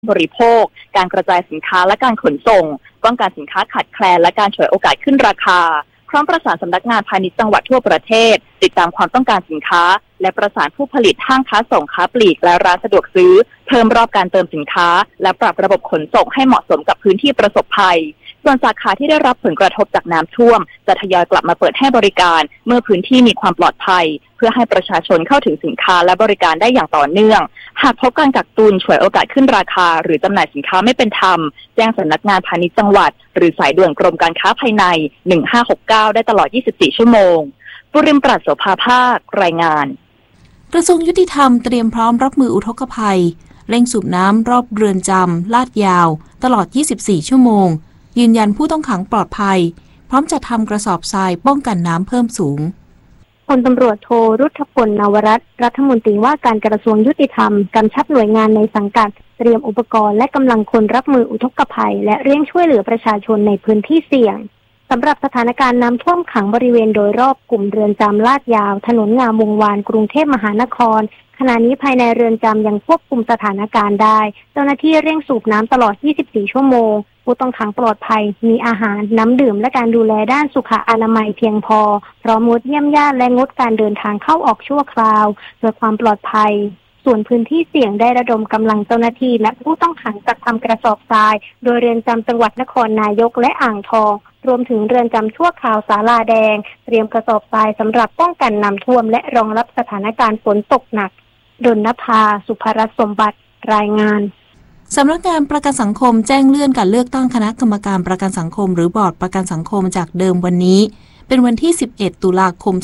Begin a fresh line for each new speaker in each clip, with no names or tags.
บริโภคการกระจายสินค้าและการขนส่งป้องกันสินค้าขาดแคลนและการฉวยโอกาสขึ้นราคาพร้อมประสานสำนักงานพาณิชย์จังหวัดทั่วประเทศติดตามความต้องการสินค้าและประสานผู้ผลิตห้างค้าส่งค้าปลีกและร้านสะดวกซื้อเพิ่มรอบการเติมสินค้าและปรับระบบขนส่งให้เหมาะสมกับพื้นที่ประสบภัยส่วนสาขาที่ได้รับผลกระทบจากน้ำท่วมจะทยอยกลับมาเปิดให้บริการเมื่อพื้นที่มีความปลอดภัยเพื่อให้ประชาชนเข้าถึงสินค้าและบริการได้อย่างต่อเนื่องหากพบการกักตุนฉวยโอกาสขึ้นราคาหรือจำหน่ายสินค้าไม่เป็นธรรมแจ้งสำนักงานพาณิชย์จังหวัดหรือสายด่วนกรมการค้าภายใน1569ได้ตลอด24ชั่วโมงปุริมปราศโสภาภาครายงาน
กระทรวงยุติธรรมเตรียมพร้อมรับมืออุทกภัยเร่งสูบน้ำรอบเรือนจำลาดยาวตลอด24ชั่วโมงยืนยันผู้ต้องขังปลอดภัยพร้อมจัดทำกระสอบทรายป้องกันน้ำเพิ่มสูง
พลตำรวจโทรุทธพล นวรัตน์รัฐมนตรีว่าการกระทรวงยุติธรรมกำชับหน่วยงานในสังกัดเตรียมอุปกรณ์และกำลังคนรับมืออุทกภัยและเร่งช่วยเหลือประชาชนในพื้นที่เสี่ยงสำหรับสถานการณ์น้ำท่วมขังบริเวณโดยรอบกลุ่มเรือนจำลาดยาวถนนงามวงวานกรุงเทพมหานครขณะนี้ภายในเรือนจำยังควบคุมสถานการณ์ได้เจ้าหน้าที่เร่งสูบน้ำตลอด24ชั่วโมงผู้ต้องขังปลอดภัยมีอาหารน้ำดื่มและการดูแลด้านสุขอนามัยเพียงพอพร้อมงดเยี่ยมญาติและงดการเดินทางเข้าออกชั่วคราวเพื่อความปลอดภัยส่วนพื้นที่เสี่ยงได้ระดมกำลังเจ้าหน้าที่และผู้ต้องขังจัดทำกระสอบทรายโดยเรือนจำจังหวัดนครนายกและอ่างทองรวมถึงเรือนจำชั่วคราวศาลาแดงเตรียมกระสอบทรายสำหรับป้องกันน้ำท่วมและรองรับสถานการณ์ฝนตกหนักดลนภาสุภรัตน์สมบัติรายงาน
สำนักงานประกันสังคมแจ้งเลื่อนการเลือกตั้งคณะกรรมการประกันสังคมหรือบอร์ดประกันสังคมจากเดิมวันนี้เป็นวันที่11ตุลาคม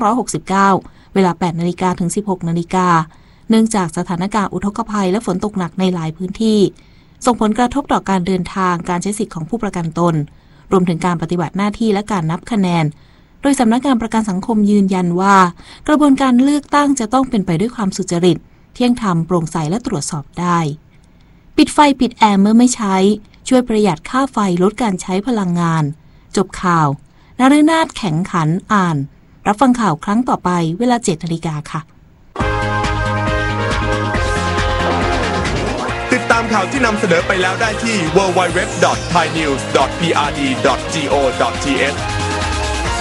2569เวลา 8:00 นถึง 16:00 นเนื่องจากสถานการณ์อุทกภัยและฝนตกหนักในหลายพื้นที่ส่งผลกระทบต่อการเดินทางการใช้สิทธิของผู้ประกันตนรวมถึงการปฏิบัติหน้าที่และการนับคะแนนโดยสำนักงานประกันสังคมยืนยันว่ากระบวนการเลือกตั้งจะต้องเป็นไปด้วยความสุจริตเที่ยงธรรมโปร่งใสและตรวจสอบได้ปิดไฟปิดแอร์เมื่อไม่ใช้ช่วยประหยัดค่าไฟลดการใช้พลังงานจบข่าวนฤนาถแข็งขันอ่านรับฟังข่าวครั้งต่อไปเวลา 7:00 นค่ะ
ติดตามข่าวที่นำเสนอไปแล้วได้ที่ www.thainews.prd.go.th